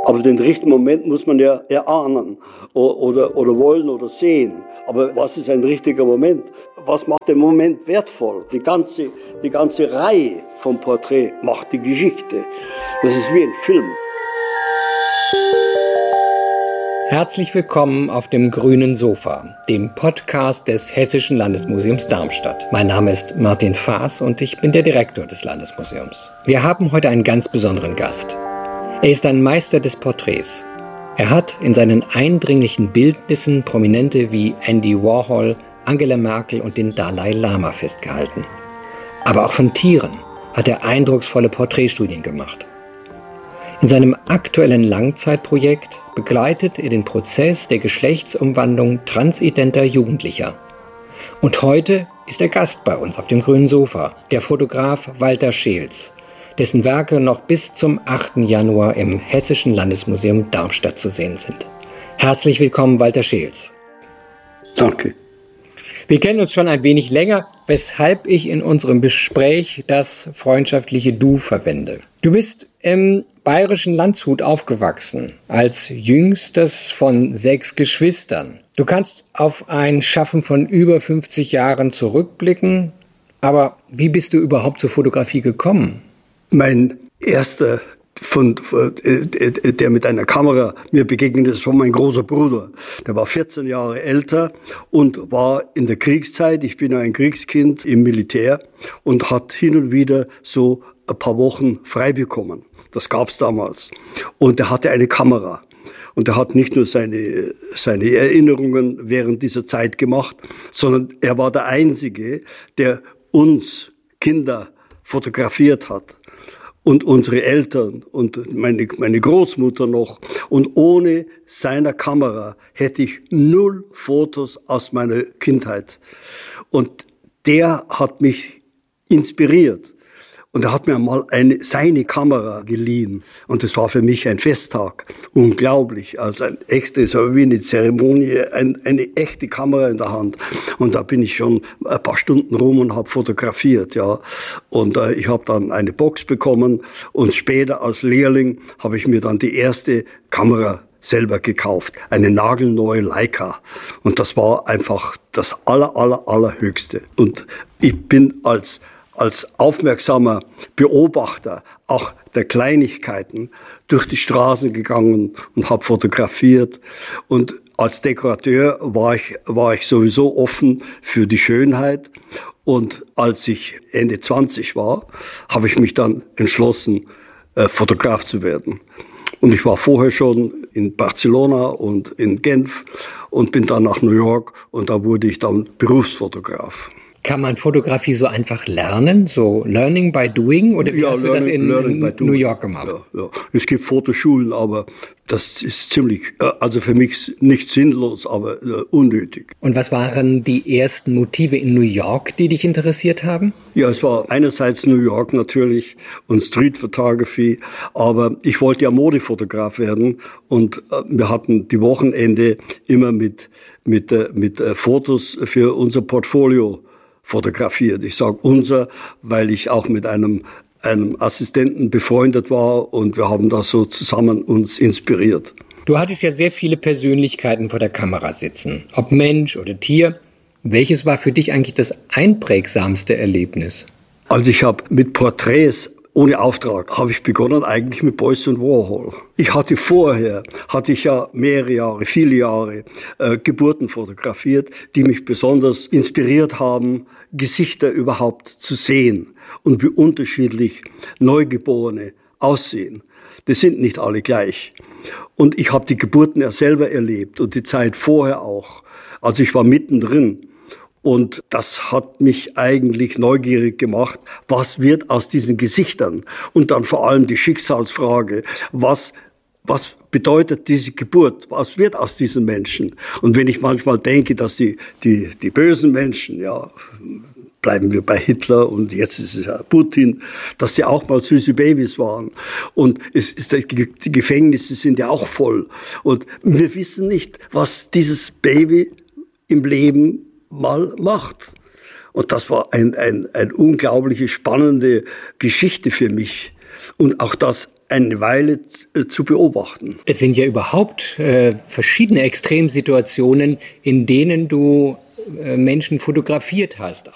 Aber den richtigen Moment muss man ja erahnen oder wollen oder sehen. Aber was ist ein richtiger Moment? Was macht den Moment wertvoll? Die ganze Reihe vom Porträt macht die Geschichte. Das ist wie ein Film. Herzlich willkommen auf dem grünen Sofa, dem Podcast des Hessischen Landesmuseums Darmstadt. Mein Name ist Martin Faas und ich bin der Direktor des Landesmuseums. Wir haben heute einen ganz besonderen Gast. Er ist ein Meister des Porträts. Er hat in seinen eindringlichen Bildnissen Prominente wie Andy Warhol, Angela Merkel und den Dalai Lama festgehalten. Aber auch von Tieren hat er eindrucksvolle Porträtstudien gemacht. In seinem aktuellen Langzeitprojekt begleitet er den Prozess der Geschlechtsumwandlung transidenter Jugendlicher. Und heute ist er Gast bei uns auf dem grünen Sofa, der Fotograf Walter Scheels, dessen Werke noch bis zum 8. Januar im Hessischen Landesmuseum Darmstadt zu sehen sind. Herzlich willkommen, Walter Scheels. Danke. Wir kennen uns schon ein wenig länger, weshalb ich in unserem Gespräch das freundschaftliche Du verwende. Du bist im bayerischen Landshut aufgewachsen, als jüngstes von 6 Geschwistern. Du kannst auf ein Schaffen von über 50 Jahren zurückblicken, aber wie bist du überhaupt zur Fotografie gekommen? Mein erster der mit einer Kamera mir begegnet ist, war mein großer Bruder. Der war 14 Jahre älter und war in der Kriegszeit, ich bin ja ein Kriegskind im Militär, und hat hin und wieder so ein paar Wochen frei bekommen. Das gab's damals. Und er hatte eine Kamera. Und er hat nicht nur seine Erinnerungen während dieser Zeit gemacht, sondern er war der Einzige, der uns Kinder fotografiert hat. Und unsere Eltern und meine Großmutter noch. Und ohne seiner Kamera hätte ich 0 Fotos aus meiner Kindheit. Und der hat mich inspiriert. Und er hat mir mal seine Kamera geliehen. Und das war für mich ein Festtag. Unglaublich. Also ein extra, es war wie eine Zeremonie, eine echte Kamera in der Hand. Und da bin ich schon ein paar Stunden rum und habe fotografiert, ja. Und ich habe dann eine Box bekommen. Und später als Lehrling habe ich mir dann die erste Kamera selber gekauft. Eine nagelneue Leica. Und das war einfach das allerhöchste. Und ich bin als aufmerksamer Beobachter auch der Kleinigkeiten durch die Straßen gegangen und habe fotografiert. Und als Dekorateur war ich sowieso offen für die Schönheit. Und als ich Ende 20 war, habe ich mich dann entschlossen, Fotograf zu werden. Und ich war vorher schon in Barcelona und in Genf und bin dann nach New York und da wurde ich dann Berufsfotograf. Kann man Fotografie so einfach lernen, so Learning by Doing, oder wie hast du das in New York gemacht? Ja. Es gibt Fotoschulen, aber das ist also für mich nicht sinnlos, aber unnötig. Und was waren die ersten Motive in New York, die dich interessiert haben? Ja, es war einerseits New York natürlich und Street Photography, aber ich wollte ja Modefotograf werden und wir hatten die Wochenende immer mit Fotos für unser Portfolio fotografiert. Ich sage unser, weil ich auch mit einem Assistenten befreundet war und wir haben da so zusammen uns inspiriert. Du hattest ja sehr viele Persönlichkeiten vor der Kamera sitzen, ob Mensch oder Tier. Welches war für dich eigentlich das einprägsamste Erlebnis? Also ich habe mit Porträts ohne Auftrag habe ich begonnen eigentlich mit Beuys und Warhol. Vorher hatte ich ja viele Jahre Geburten fotografiert, die mich besonders inspiriert haben, Gesichter überhaupt zu sehen und wie unterschiedlich Neugeborene aussehen. Das sind nicht alle gleich. Und ich habe die Geburten ja selber erlebt und die Zeit vorher auch. Also ich war mittendrin. Und das hat mich eigentlich neugierig gemacht, was wird aus diesen Gesichtern? Und dann vor allem die Schicksalsfrage, was bedeutet diese Geburt? Was wird aus diesen Menschen? Und wenn ich manchmal denke, dass die bösen Menschen, ja, bleiben wir bei Hitler und jetzt ist es ja Putin, dass die auch mal süße Babys waren. Und die Gefängnisse sind ja auch voll. Und wir wissen nicht, was dieses Baby im Leben mal macht. Und das war eine unglaubliche, spannende Geschichte für mich. Und auch das eine Weile zu beobachten. Es sind ja überhaupt verschiedene Extremsituationen, in denen du Menschen fotografiert hast.